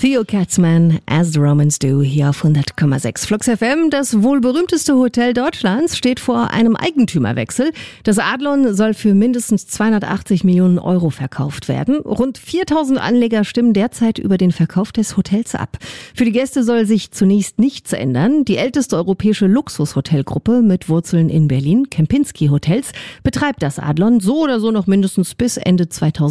Theo Katzmann, As the Romans Do, hier auf 100,6 Flux FM. Das wohl berühmteste Hotel Deutschlands steht vor einem Eigentümerwechsel. Das Adlon soll für mindestens 280 Millionen Euro verkauft werden. Rund 4000 Anleger stimmen derzeit über den Verkauf des Hotels ab. Für die Gäste soll sich zunächst nichts ändern. Die älteste europäische Luxushotelgruppe mit Wurzeln in Berlin, Kempinski Hotels, betreibt das Adlon so oder so noch mindestens bis Ende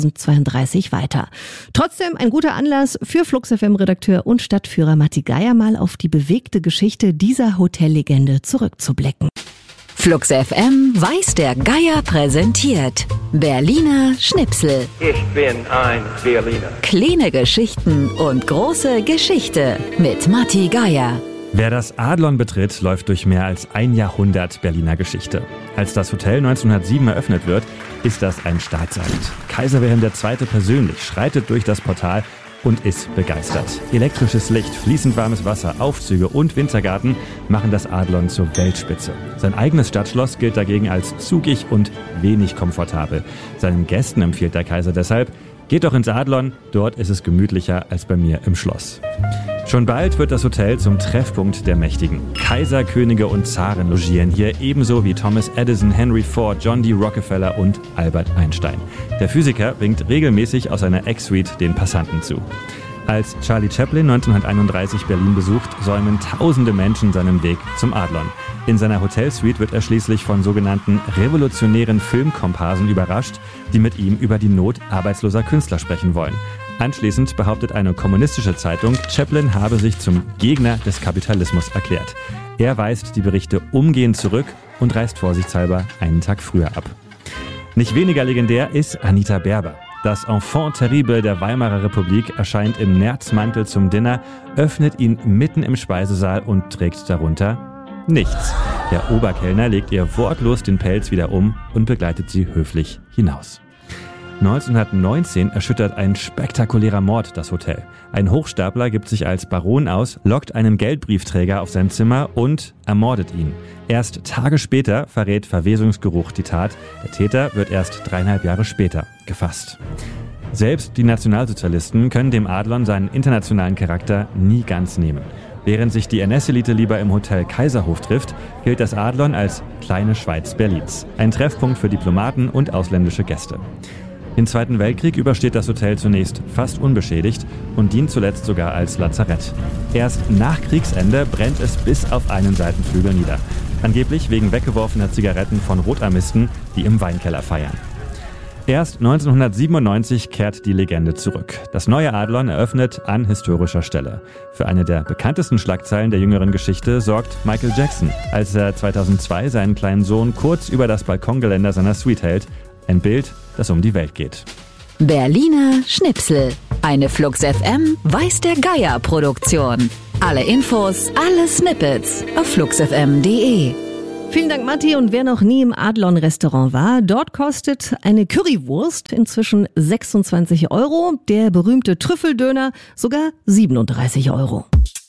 2032 weiter. Trotzdem ein guter Anlass für Flux FM-Redakteur und Stadtführer Matti Geier, mal auf die bewegte Geschichte dieser Hotellegende zurückzublicken. Flux FM weiß der Geier präsentiert Berliner Schnipsel. Ich bin ein Berliner. Kleine Geschichten und große Geschichte mit Matti Geier. Wer das Adlon betritt, läuft durch mehr als ein Jahrhundert Berliner Geschichte. Als das Hotel 1907 eröffnet wird, ist das ein Staatsakt. Kaiser Wilhelm II. Persönlich schreitet durch das Portal und ist begeistert. Elektrisches Licht, fließend warmes Wasser, Aufzüge und Wintergarten machen das Adlon zur Weltspitze. Sein eigenes Stadtschloss gilt dagegen als zugig und wenig komfortabel. Seinen Gästen empfiehlt der Kaiser deshalb: Geht doch ins Adlon, dort ist es gemütlicher als bei mir im Schloss. Schon bald wird das Hotel zum Treffpunkt der Mächtigen. Kaiser, Könige und Zaren logieren hier, ebenso wie Thomas Edison, Henry Ford, John D. Rockefeller und Albert Einstein. Der Physiker winkt regelmäßig aus seiner Eck-Suite den Passanten zu. Als Charlie Chaplin 1931 Berlin besucht, säumen tausende Menschen seinen Weg zum Adlon. In seiner Hotelsuite wird er schließlich von sogenannten revolutionären Filmkomparsen überrascht, die mit ihm über die Not arbeitsloser Künstler sprechen wollen. Anschließend behauptet eine kommunistische Zeitung, Chaplin habe sich zum Gegner des Kapitalismus erklärt. Er weist die Berichte umgehend zurück und reist vorsichtshalber einen Tag früher ab. Nicht weniger legendär ist Anita Berber. Das Enfant terrible der Weimarer Republik erscheint im Nerzmantel zum Dinner, öffnet ihn mitten im Speisesaal und trägt darunter nichts. Der Oberkellner legt ihr wortlos den Pelz wieder um und begleitet sie höflich hinaus. 1919 erschüttert ein spektakulärer Mord das Hotel. Ein Hochstapler gibt sich als Baron aus, lockt einen Geldbriefträger auf sein Zimmer und ermordet ihn. Erst Tage später verrät Verwesungsgeruch die Tat. Der Täter wird erst 3,5 Jahre später gefasst. Selbst die Nationalsozialisten können dem Adlon seinen internationalen Charakter nie ganz nehmen. Während sich die NS-Elite lieber im Hotel Kaiserhof trifft, gilt das Adlon als kleine Schweiz Berlins. Ein Treffpunkt für Diplomaten und ausländische Gäste. Den Zweiten Weltkrieg übersteht das Hotel zunächst fast unbeschädigt und dient zuletzt sogar als Lazarett. Erst nach Kriegsende brennt es bis auf einen Seitenflügel nieder. Angeblich wegen weggeworfener Zigaretten von Rotarmisten, die im Weinkeller feiern. Erst 1997 kehrt die Legende zurück. Das neue Adlon eröffnet an historischer Stelle. Für eine der bekanntesten Schlagzeilen der jüngeren Geschichte sorgt Michael Jackson, als er 2002 seinen kleinen Sohn kurz über das Balkongeländer seiner Suite hält. Ein Bild, das um die Welt geht. Berliner Schnipsel. Eine Flux FM weiß der Geier Produktion. Alle Infos, alle Snippets auf fluxfm.de. Vielen Dank, Matti. Und wer noch nie im Adlon-Restaurant war, dort kostet eine Currywurst inzwischen 26 Euro. Der berühmte Trüffeldöner sogar 37 Euro.